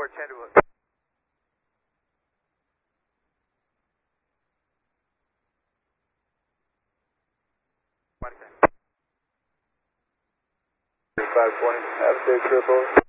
10 to 520. Have a safe trip over.